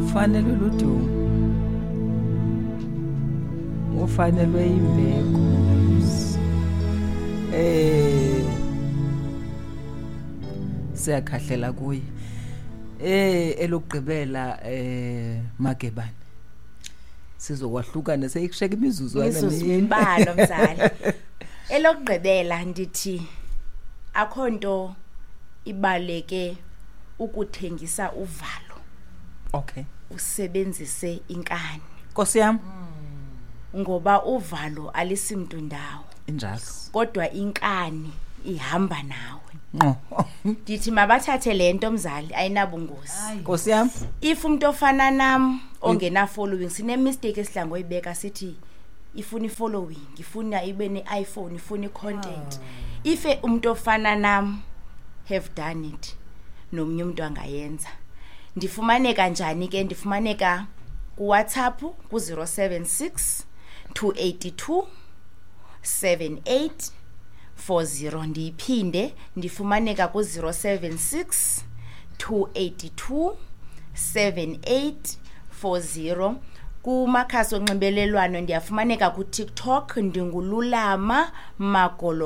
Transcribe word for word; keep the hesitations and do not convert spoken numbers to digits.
ufanelwe ludumo ufanelwe imbeko eh siyakhahlela kuye eh elokugqibela eh Magebane sizokwahlukana seyikusheka imizuzwana Ngizuzibalo mzali elokugqibela ndithi akhonto ibaleke ukuthengisa uvalo okay usebenzise inkani Nkosi yami ngoba uvalo alisimntu ndawo injalo kodwa inkani ihamba nawe Ngo ndithi mabathathe lento mzali ayinabungozi Nkosi yami if umuntu ofana nam ongena following sine mistake esidlango oyibeka sithi ifuna ifollowing ifuna ibe ne-iPhone ifuna icontent if umuntu ofana nam have done it nomnye umuntu angayenza ndifumane kanjani ke ndifumaneka ku WhatsApp ku zero seven six two eight two seven eight four zero ndiphinde ndifumaneka ku zero seven six two eight two seven eight four zero kumakhasi onxibelelwano ndiyafumaneka ku TikTok ndingululama Magolo